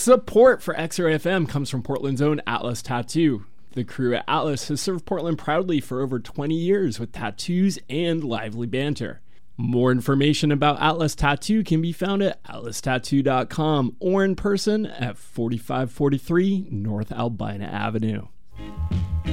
Support for X-Ray FM comes from Portland's own Atlas Tattoo. The crew at Atlas has served Portland proudly for over 20 years with tattoos and lively banter. More information about Atlas Tattoo can be found at atlastattoo.com or in person at 4543 North Albina Avenue.